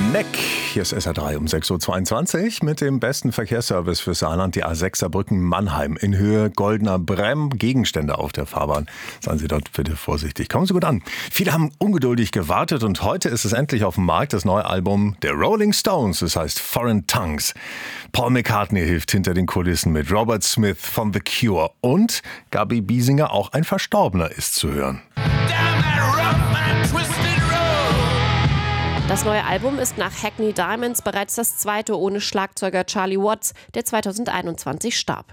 Neck. Hier ist SR3 um 6.22 Uhr mit dem besten Verkehrsservice für Saarland, die A6 Saarbrücken Mannheim in Höhe Goldener Bremm. Gegenstände auf der Fahrbahn. Seien Sie dort bitte vorsichtig. Kommen Sie gut an. Viele haben ungeduldig gewartet und heute ist es endlich auf dem Markt, das neue Album der Rolling Stones. Es heißt Foreign Tongues. Paul McCartney hilft hinter den Kulissen mit, Robert Smith von The Cure und Gabi Biesinger, auch ein Verstorbener, ist zu hören. Das neue Album ist nach Hackney Diamonds bereits das zweite ohne Schlagzeuger Charlie Watts, der 2021 starb.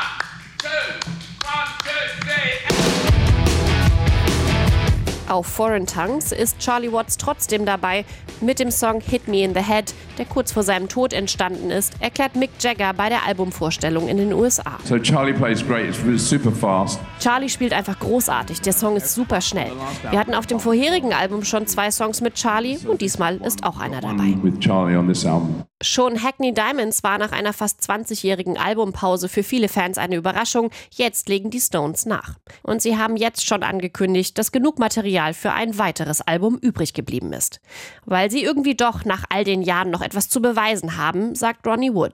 Auf Foreign Tongues ist Charlie Watts trotzdem dabei. Mit dem Song Hit Me in the Head, der kurz vor seinem Tod entstanden ist, erklärt Mick Jagger bei der Albumvorstellung in den USA. So Charlie plays great, it's super fast. Charlie spielt einfach großartig, der Song ist super schnell. Wir hatten auf dem vorherigen Album schon 2 Songs mit Charlie und diesmal ist auch einer dabei. With Charlie on this album. Schon Hackney Diamonds war nach einer fast 20-jährigen Albumpause für viele Fans eine Überraschung. Jetzt legen die Stones nach. Und sie haben jetzt schon angekündigt, dass genug Material für ein weiteres Album übrig geblieben ist. Weil sie irgendwie doch nach all den Jahren noch etwas zu beweisen haben, sagt Ronnie Wood.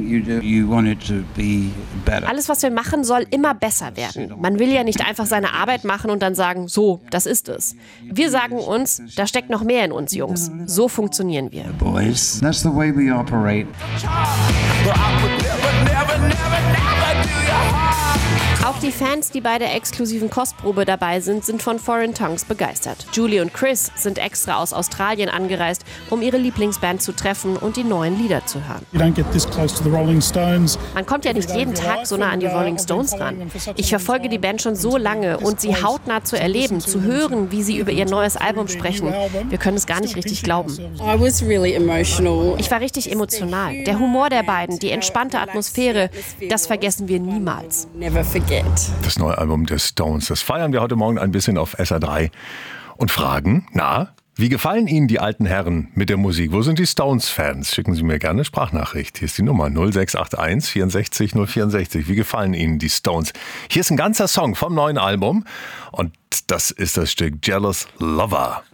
Alles, was wir machen, soll immer besser werden. Man will ja nicht einfach seine Arbeit machen und dann sagen, so, das ist es. Wir sagen uns, da steckt noch mehr in uns, Jungs. So funktionieren wir. Boys, that's the way we operate. Auch die Fans, die bei der exklusiven Kostprobe dabei sind, sind von Foreign Tongues begeistert. Julie und Chris sind extra aus Australien angereist, um ihre Lieblingsband zu treffen und die neuen Lieder zu hören. Man kommt ja nicht jeden Tag so nah an die Rolling Stones ran. Ich verfolge die Band schon so lange und sie hautnah zu erleben, zu hören, wie sie über ihr neues Album sprechen. Wir können es gar nicht richtig glauben. Ich war richtig emotional. Der Humor der beiden, die entspannte Atmosphäre, das vergessen wir niemals. Das neue Album der Stones, das feiern wir heute Morgen ein bisschen auf SR3 und fragen, wie gefallen Ihnen die alten Herren mit der Musik? Wo sind die Stones-Fans? Schicken Sie mir gerne eine Sprachnachricht. Hier ist die Nummer 0681 64 064. Wie gefallen Ihnen die Stones? Hier ist ein ganzer Song vom neuen Album und das ist das Stück Jealous Lover.